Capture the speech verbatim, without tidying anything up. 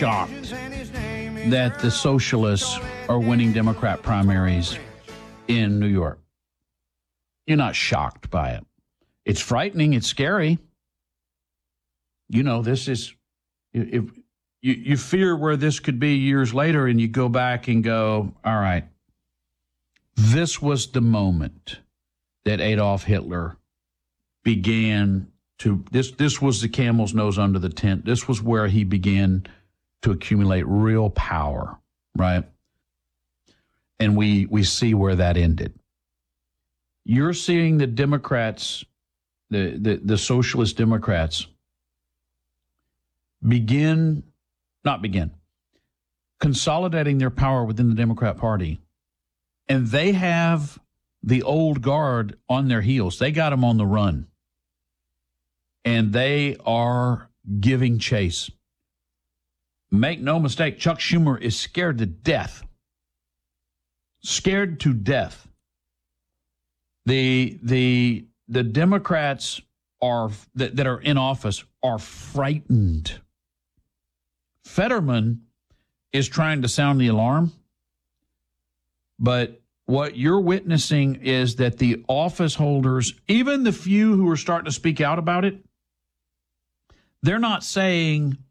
shocked that the socialists are winning Democrat primaries in New York. You're not shocked by it. It's frightening. It's scary. You know, this is, if you, you fear where this could be years later, and you go back and go, all right, this was the moment that Adolf Hitler began to, this, this was the camel's nose under the tent. This was where he began to accumulate real power, right? And we, we see where that ended. You're seeing the Democrats, the, the, the socialist Democrats, begin, not begin, consolidating their power within the Democrat Party. And they have the old guard on their heels. They got them on the run. And they are giving chase. Make no mistake, Chuck Schumer is scared to death. Scared to death. The the the Democrats are that, that are in office are frightened. Fetterman is trying to sound the alarm, but what you're witnessing is that the office holders, even the few who are starting to speak out about it, they're not saying